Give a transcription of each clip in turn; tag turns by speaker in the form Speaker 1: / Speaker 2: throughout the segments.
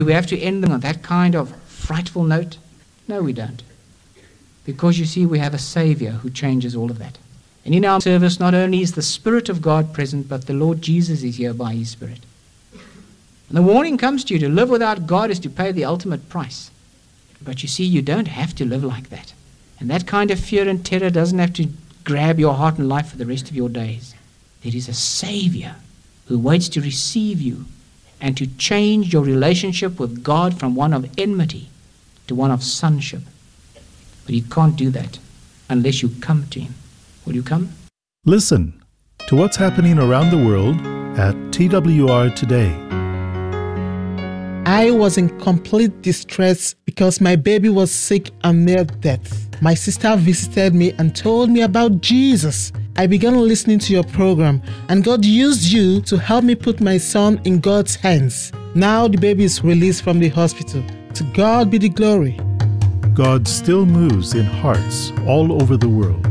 Speaker 1: Do we have to end them on that kind of frightful note? No, we don't. Because you see, we have a Savior who changes all of that. And in our service, not only is the Spirit of God present, but the Lord Jesus is here by His Spirit. And the warning comes to you, to live without God is to pay the ultimate price. But you see, you don't have to live like that. And that kind of fear and terror doesn't have to grab your heart and life for the rest of your days. There is a Savior who waits to receive you and to change your relationship with God from one of enmity to one of sonship. But He can't do that unless you come to Him. Will you come?
Speaker 2: Listen to what's happening around the world at TWR Today.
Speaker 3: I was in complete distress because my baby was sick and near death. My sister visited me and told me about Jesus. I began listening to your program, and God used you to help me put my son in God's hands. Now the baby is released from the hospital. To God be the glory.
Speaker 2: God still moves in hearts all over the world.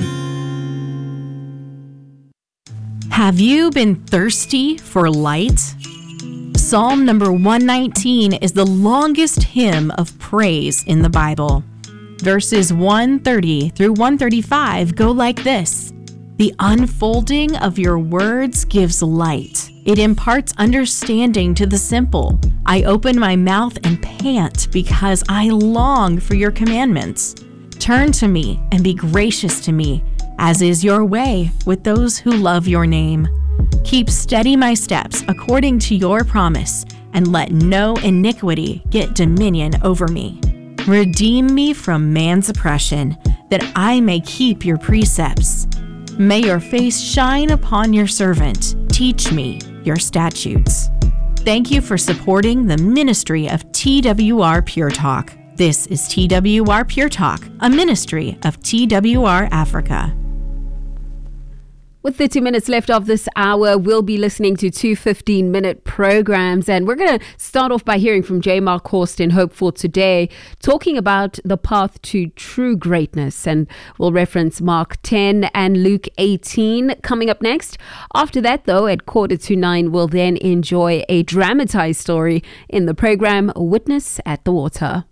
Speaker 4: Have you been thirsty for light? Psalm number 119 is the longest hymn of praise in the Bible. Verses 130 through 135 go like this. The unfolding of your words gives light. It imparts understanding to the simple. I open my mouth and pant because I long for your commandments. Turn to me and be gracious to me, as is your way with those who love your name. Keep steady my steps according to your promise, and let no iniquity get dominion over me. Redeem me from man's oppression, that I may keep your precepts. May your face shine upon your servant. Teach me your statutes. Thank you for supporting the ministry of TWR Pure Talk. This is TWR Pure Talk, a ministry of TWR Africa.
Speaker 5: With 30 minutes left of this hour, we'll be listening to two 15-minute programs. And we're going to start off by hearing from J. Mark Horst in Hope for Today, talking about the path to true greatness. And we'll reference Mark 10 and Luke 18 coming up next. After that, though, at 8:45, we'll then enjoy a dramatized story in the program Witness at the Water.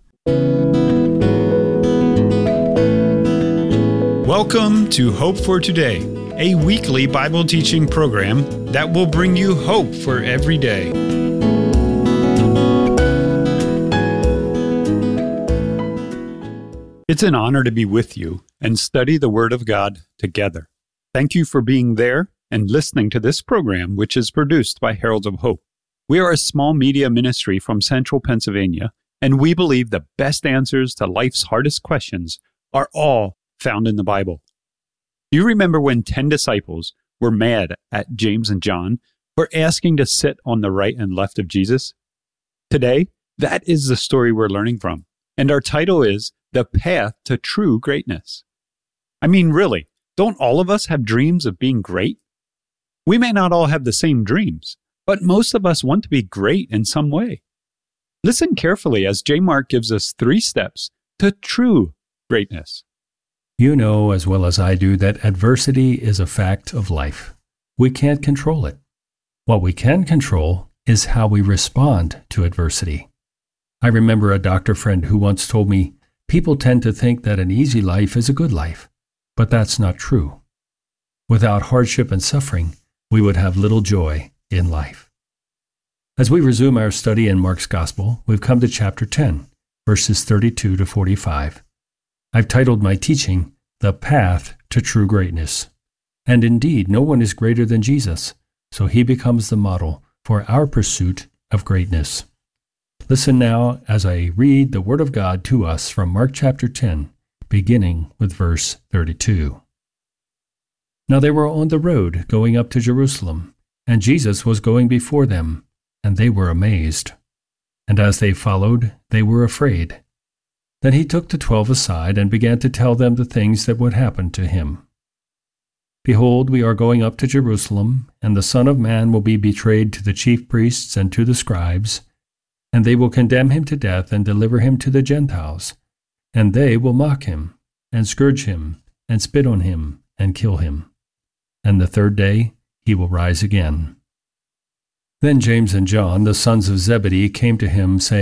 Speaker 6: Welcome to Hope for Today, a weekly Bible teaching program that will bring you hope for every day. It's an honor to be with you and study the Word of God together. Thank you for being there and listening to this program, which is produced by Heralds of Hope. We are a small media ministry from central Pennsylvania, and we believe the best answers to life's hardest questions are all found in the Bible. Do you remember when 10 disciples were mad at James and John for asking to sit on the right and left of Jesus? Today, that is the story we're learning from, and our title is The Path to True Greatness. I mean, really, don't all of us have dreams of being great? We may not all have the same dreams, but most of us want to be great in some way. Listen carefully as J. Mark gives us 3 steps to true greatness.
Speaker 7: You know as well as I do that adversity is a fact of life. We can't control it. What we can control is how we respond to adversity. I remember a doctor friend who once told me, people tend to think that an easy life is a good life, but that's not true. Without hardship and suffering, we would have little joy in life. As we resume our study in Mark's Gospel, we've come to chapter 10, verses 32 to 45. I've titled my teaching, The Path to True Greatness. And indeed, no one is greater than Jesus, so he becomes the model for our pursuit of greatness. Listen now as I read the Word of God to us from Mark chapter 10, beginning with verse 32. Now they were on the road going up to Jerusalem, and Jesus was going before them, and they were amazed. And as they followed, they were afraid. Then he took the 12 aside and began to tell them the things that would happen to him. Behold, we are going up to Jerusalem, and the Son of Man will be betrayed to the chief priests and to the scribes, and they will condemn him to death and deliver him to the Gentiles. And they will mock him, and scourge him, and spit on him, and kill him. And the third day he will rise again. Then James and John, the sons of Zebedee, came to him, saying,